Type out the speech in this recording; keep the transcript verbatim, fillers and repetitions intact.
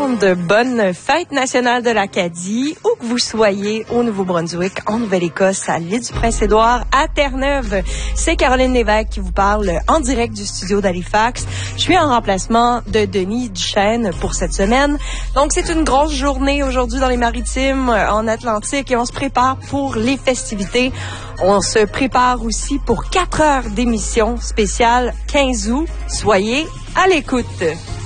monde, bonne fête nationale de l'Acadie, où que vous soyez, au Nouveau-Brunswick, en Nouvelle-Écosse, à l'île du Prince-Édouard, à Terre-Neuve. C'est Caroline Lévesque qui vous parle en direct du studio d'Halifax. Je suis en remplacement de Denis Duchesne pour cette semaine. Donc, c'est une grosse journée aujourd'hui dans les Maritimes, en Atlantique, et on se prépare pour les festivités. On se prépare aussi pour quatre heures d'émission spéciale quinze août. Soyez à l'écoute.